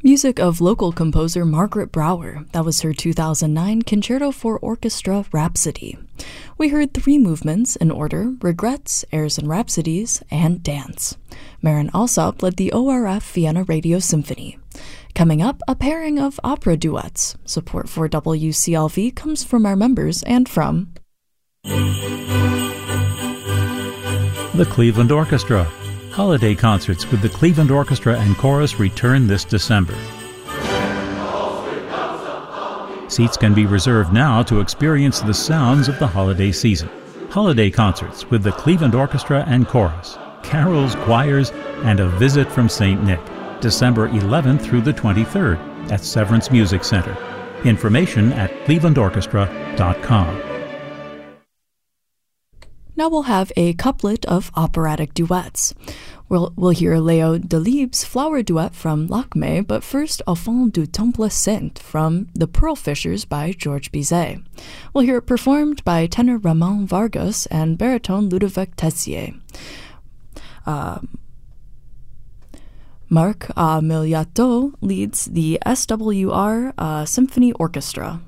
Music of local composer Margaret Brower. That was her 2009 Concerto for Orchestra Rhapsody. We heard 3 movements in order: Regrets, Airs and Rhapsodies, and Dance. Marin Alsop led the ORF Vienna Radio Symphony. Coming up, a pairing of opera duets. Support for WCLV comes from our members and from the Cleveland Orchestra. Holiday concerts with the Cleveland Orchestra and Chorus return this December. Seats can be reserved now to experience the sounds of the holiday season. Holiday concerts with the Cleveland Orchestra and Chorus, carols, choirs, and a visit from St. Nick, December 11th through the 23rd at Severance Music Center. Information at clevelandorchestra.com. Now we'll have a couplet of operatic duets. We'll hear Leo Delibes' flower duet from Lakmé, but first Enfant du Temple Saint from The Pearl Fishers by Georges Bizet. We'll hear it performed by tenor Ramon Vargas and baritone Ludovic Tessier. Marc Miliato leads the SWR Symphony Orchestra.